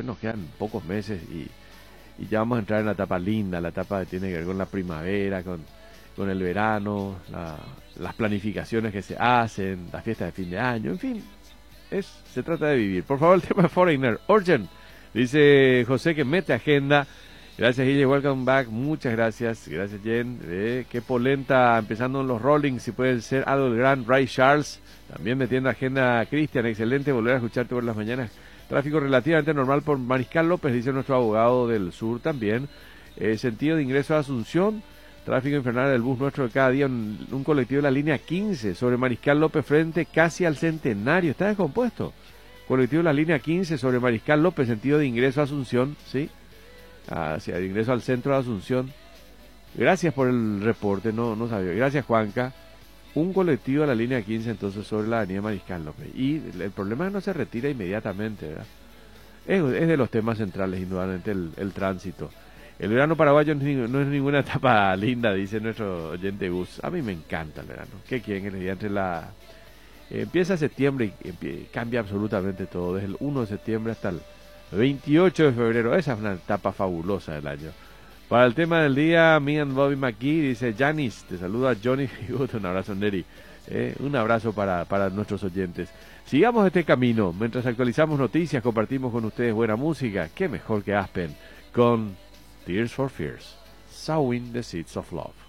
nos quedan pocos meses y ya vamos a entrar en la etapa linda, la etapa que tiene que ver con la primavera, con el verano, las planificaciones que se hacen, las fiestas de fin de año, en fin, se trata de vivir. Por favor, el tema de Foreigner, Urgent, dice José que mete agenda. Gracias, Guille, welcome back, muchas gracias, gracias, Jen. Qué polenta, empezando en los Rollings, si puede ser algo del gran Ray Charles, también metiendo agenda, Cristian, excelente volver a escucharte por las mañanas. Tráfico relativamente normal por Mariscal López, dice nuestro abogado del sur también. Sentido de ingreso a Asunción, tráfico infernal del bus nuestro de cada día, un colectivo de la línea 15 sobre Mariscal López frente casi al Centenario, está descompuesto. Colectivo de la línea 15 sobre Mariscal López, sentido de ingreso a Asunción, ¿sí? Hacia el ingreso al centro de Asunción. Gracias por el reporte, no sabía. Gracias, Juanca. Un colectivo de la línea 15 entonces sobre la avenida Mariscal López. Y el problema es que no se retira inmediatamente, ¿verdad? Es de los temas centrales, indudablemente, el tránsito. El verano paraguayo no es ninguna etapa linda, dice nuestro oyente Gus. A mí me encanta el verano. ¿Qué quieren que les diga? Empieza septiembre y cambia absolutamente todo. Desde el 1 de septiembre hasta el 28 de febrero. Esa es una etapa fabulosa del año. Para el tema del día, me and Bobby McGee, dice Janis, te saluda Johnny. Un abrazo, Neri. Un abrazo para nuestros oyentes. Sigamos este camino. Mientras actualizamos noticias, compartimos con ustedes buena música. Qué mejor que Aspen con Tears for Fears. Sowing the Seeds of Love.